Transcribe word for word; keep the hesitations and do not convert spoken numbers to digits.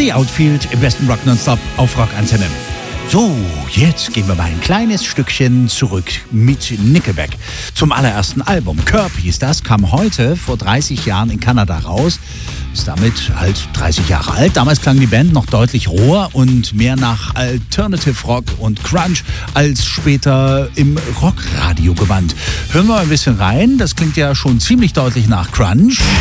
The Outfield im besten Rock Nonstop auf Rock Antenne. So, jetzt gehen wir mal ein kleines Stückchen zurück mit Nickelback. Zum allerersten Album. Curb hieß das, kam heute vor dreißig Jahren in Kanada raus. Ist damit halt dreißig Jahre alt. Damals klang die Band noch deutlich roher und mehr nach Alternative Rock und Grunge als später im Rockradio gewandt. Hören wir mal ein bisschen rein. Das klingt ja schon ziemlich deutlich nach Grunge.